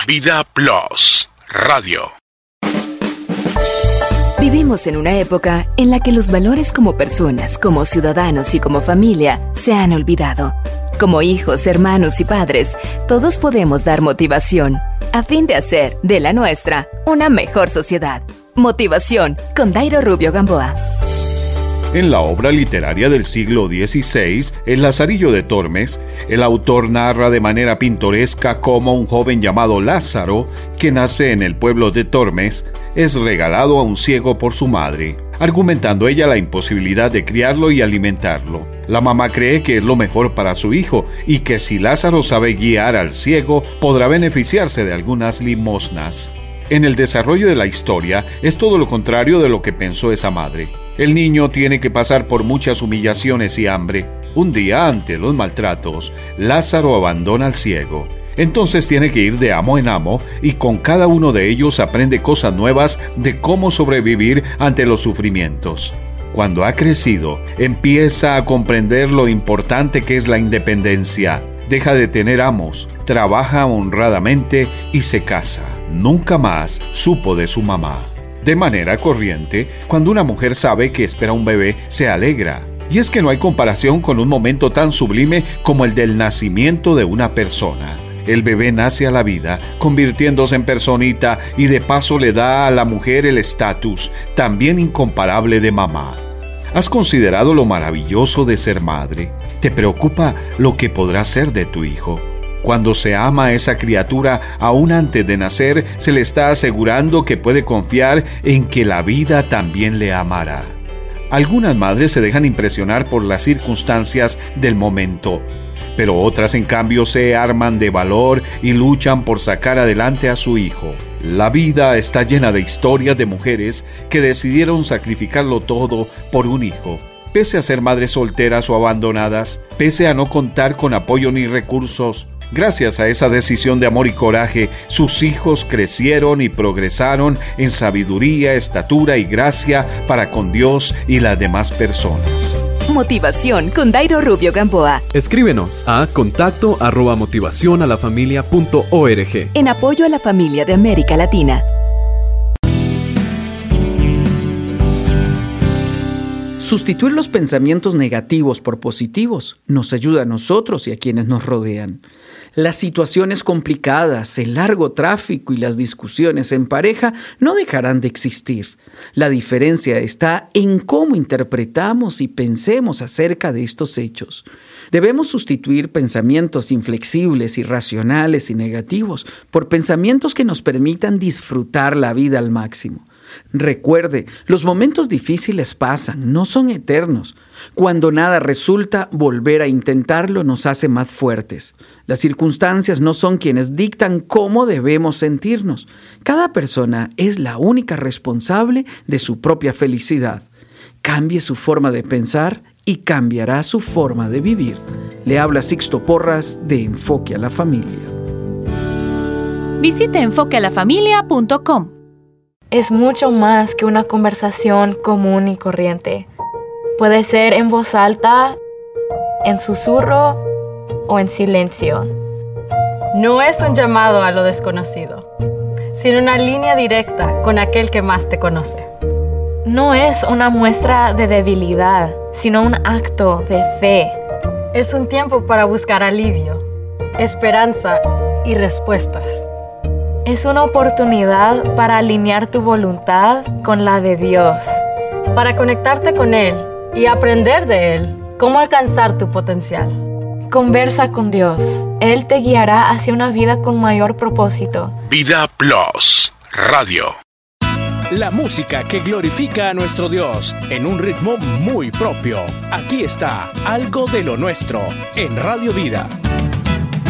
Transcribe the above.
Vida Plus Radio. Vivimos en una época en la que los valores como personas, como ciudadanos y como familia se han olvidado. Como hijos, hermanos y padres, todos podemos dar motivación a fin de hacer de la nuestra una mejor sociedad. Motivación con Dairo Rubio Gamboa. En la obra literaria del siglo XVI, El Lazarillo de Tormes, el autor narra de manera pintoresca cómo un joven llamado Lázaro, que nace en el pueblo de Tormes, es regalado a un ciego por su madre, argumentando ella la imposibilidad de criarlo y alimentarlo. La mamá cree que es lo mejor para su hijo y que si Lázaro sabe guiar al ciego, podrá beneficiarse de algunas limosnas. En el desarrollo de la historia es todo lo contrario de lo que pensó esa madre. El niño tiene que pasar por muchas humillaciones y hambre. Un día, ante los maltratos, Lázaro abandona al ciego. Entonces tiene que ir de amo en amo y con cada uno de ellos aprende cosas nuevas de cómo sobrevivir ante los sufrimientos. Cuando ha crecido, empieza a comprender lo importante que es la independencia. Deja de tener amos, trabaja honradamente y se casa. Nunca más supo de su mamá. De manera corriente, cuando una mujer sabe que espera un bebé, se alegra. Y es que no hay comparación con un momento tan sublime como el del nacimiento de una persona. El bebé nace a la vida, convirtiéndose en personita y de paso le da a la mujer el estatus, también incomparable de mamá. ¿Has considerado lo maravilloso de ser madre? ¿Te preocupa lo que podrá ser de tu hijo? Cuando se ama a esa criatura, aún antes de nacer, se le está asegurando que puede confiar en que la vida también le amará. Algunas madres se dejan impresionar por las circunstancias del momento, pero otras en cambio se arman de valor y luchan por sacar adelante a su hijo. La vida está llena de historias de mujeres que decidieron sacrificarlo todo por un hijo. Pese a ser madres solteras o abandonadas, pese a no contar con apoyo ni recursos, gracias a esa decisión de amor y coraje, sus hijos crecieron y progresaron en sabiduría, estatura y gracia para con Dios y las demás personas. Motivación con Dairo Rubio Gamboa. Escríbenos a contacto@motivacionalafamilia.org. En apoyo a la familia de América Latina. Sustituir los pensamientos negativos por positivos nos ayuda a nosotros y a quienes nos rodean. Las situaciones complicadas, el largo tráfico y las discusiones en pareja no dejarán de existir. La diferencia está en cómo interpretamos y pensemos acerca de estos hechos. Debemos sustituir pensamientos inflexibles, irracionales y negativos por pensamientos que nos permitan disfrutar la vida al máximo. Recuerde, los momentos difíciles pasan, no son eternos. Cuando nada resulta, volver a intentarlo nos hace más fuertes. Las circunstancias no son quienes dictan cómo debemos sentirnos. Cada persona es la única responsable de su propia felicidad. Cambie su forma de pensar y cambiará su forma de vivir. Le habla Sixto Porras de Enfoque a la Familia. Visite enfoquealafamilia.com. Es mucho más que una conversación común y corriente. Puede ser en voz alta, en susurro o en silencio. No es un llamado a lo desconocido, sino una línea directa con aquel que más te conoce. No es una muestra de debilidad, sino un acto de fe. Es un tiempo para buscar alivio, esperanza y respuestas. Es una oportunidad para alinear tu voluntad con la de Dios. Para conectarte con Él y aprender de Él cómo alcanzar tu potencial. Conversa con Dios. Él te guiará hacia una vida con mayor propósito. Vida Plus Radio. La música que glorifica a nuestro Dios en un ritmo muy propio. Aquí está Algo de lo Nuestro en Radio Vida.